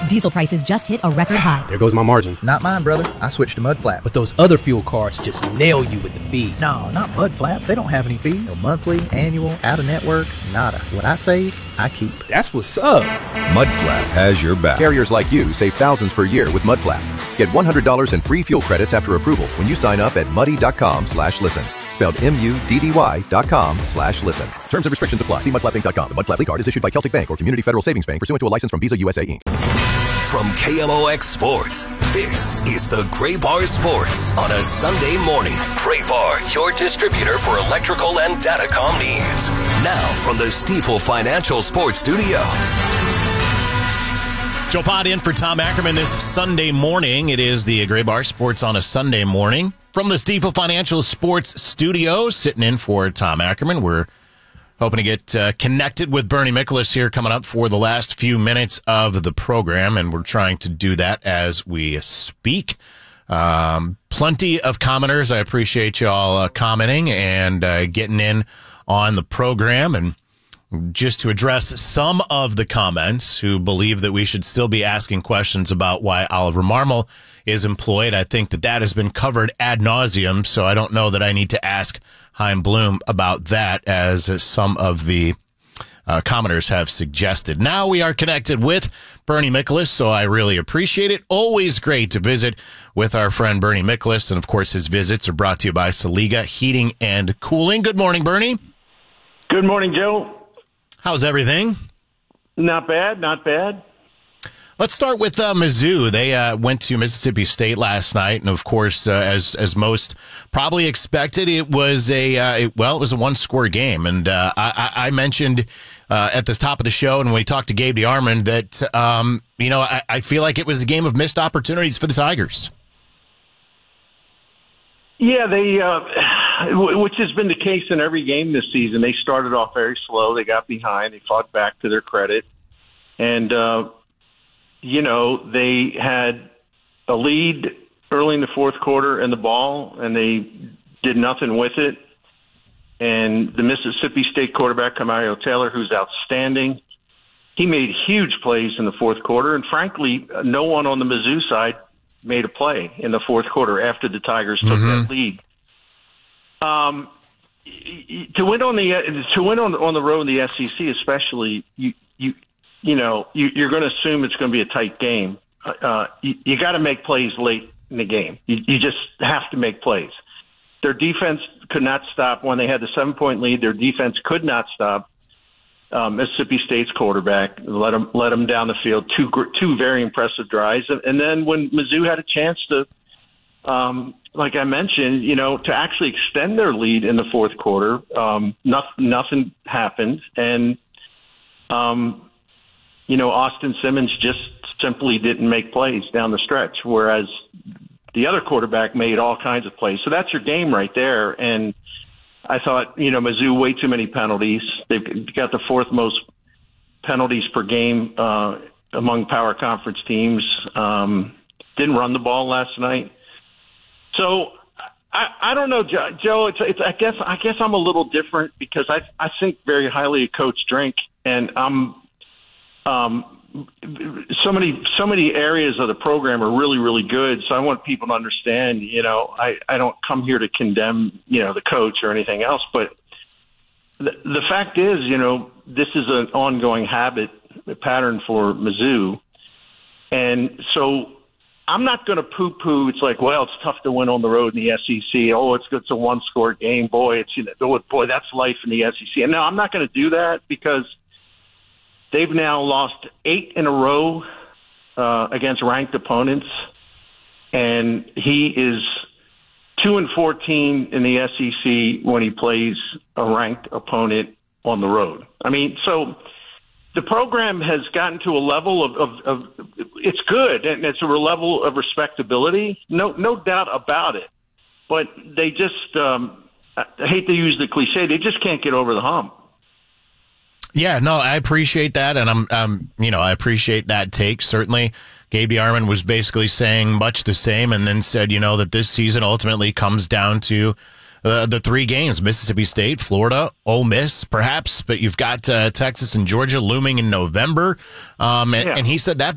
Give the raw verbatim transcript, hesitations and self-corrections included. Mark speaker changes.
Speaker 1: Diesel prices just hit a record high.
Speaker 2: There goes my margin.
Speaker 3: Not mine, brother. I switched to Mudflap.
Speaker 2: But those other fuel cards just nail you with the fees.
Speaker 3: No, not Mudflap. They don't have any fees. No monthly, annual, out-of-network, nada. What I save, I keep.
Speaker 2: That's what's up.
Speaker 4: Mudflap has your back.
Speaker 5: Carriers like you save thousands per year with Mudflap. Get one hundred dollars in free fuel credits after approval when you sign up at muddy.com slash listen. Spelled M-U-D-D-Y dot com slash listen. Terms and restrictions apply. See mudflap inc dot com. The Mudflap card is issued by Celtic Bank or Community Federal Savings Bank pursuant to a license from Visa U S A Incorporated.
Speaker 6: From K M O X Sports, this is the Gray Bar Sports on a Sunday morning. Gray Bar, your distributor for electrical and datacom needs. Now from the Stifel Financial Sports Studio.
Speaker 7: Joe Pod in for Tom Ackerman this Sunday morning. It is the Gray Bar Sports on a Sunday morning. From the Stifel Financial Sports Studio, sitting in for Tom Ackerman. We're hoping to get uh, connected with Bernie Miklasz here coming up for the last few minutes of the program, and we're trying to do that as we speak. Um, plenty of commenters. I appreciate y'all uh, commenting and uh, getting in on the program. And just to address some of the comments who believe that we should still be asking questions about why Oliver Marmol is employed, I think that that has been covered ad nauseum, so I don't know that I need to ask Chaim Bloom about that, as some of the uh, commenters have suggested. Now we are connected with Bernie Miklasz, so I really appreciate it. Always great to visit with our friend Bernie Miklasz, and of course his visits are brought to you by Saliga Heating and Cooling. Good morning, Bernie.
Speaker 8: Good morning, Joe.
Speaker 7: How's everything?
Speaker 8: Not bad, not bad.
Speaker 7: Let's start with uh, Mizzou. They uh, went to Mississippi State last night, and of course, uh, as as most probably expected, it was a uh, it, well, it was a one score game. And uh, I, I mentioned uh, at the top of the show, and when we talked to Gabe DeArmond, that um, you know I, I feel like it was a game of missed opportunities for the Tigers.
Speaker 8: Yeah, they, uh, which has been the case in every game this season. They started off very slow. They got behind. They fought back to their credit, and. Uh, You know, they had a lead early in the fourth quarter in the ball, and they did nothing with it. And the Mississippi State quarterback, Camario Taylor, who's outstanding, he made huge plays in the fourth quarter. And frankly, no one on the Mizzou side made a play in the fourth quarter after the Tigers took mm-hmm. that lead. Um, to win on the to win on on the road in the S E C, especially, you you. You know, you, you're going to assume it's going to be a tight game. Uh, you you got to make plays late in the game. You, you just have to make plays. Their defense could not stop when they had the seven-point lead. Their defense could not stop um, Mississippi State's quarterback. Let them let them down the field. Two two very impressive drives. And then when Mizzou had a chance to, um, like I mentioned, you know, to actually extend their lead in the fourth quarter, um, nothing nothing happened. And um, you know, Austin Simmons just simply didn't make plays down the stretch, whereas the other quarterback made all kinds of plays. So that's your game right there. And I thought, you know, Mizzou, way too many penalties. They've got the fourth most penalties per game uh, among power conference teams. Um, didn't run the ball last night. So I, I don't know, Joe. It's, it's, I guess I guess I'm a little different because I I think very highly of Coach Drink, and I'm – Um, so many, so many areas of the program are really, really good. So I want people to understand, you know, I, I don't come here to condemn, you know, the coach or anything else, but the, the fact is, you know, this is an ongoing habit, a pattern for Mizzou. And so I'm not going to poo poo. It's like, well, it's tough to win on the road in the S E C. Oh, it's, it's a one score game. Boy, it's, you know, boy, that's life in the S E C. And no, I'm not going to do that because they've now lost eight in a row uh, against ranked opponents, and he is two and fourteen in the S E C when he plays a ranked opponent on the road. I mean, so the program has gotten to a level of, of, of it's good, and it's a level of respectability, no no doubt about it. But they just, um, I hate to use the cliche, they just can't get over the hump.
Speaker 7: Yeah, no, I appreciate that, and I'm, um, you know, I appreciate that take. Certainly, Gabe DeArmond was basically saying much the same, and then said, you know, that this season ultimately comes down to uh, the three games: Mississippi State, Florida, Ole Miss, perhaps, but you've got uh, Texas and Georgia looming in November. Um, and,
Speaker 8: yeah.
Speaker 7: and he said that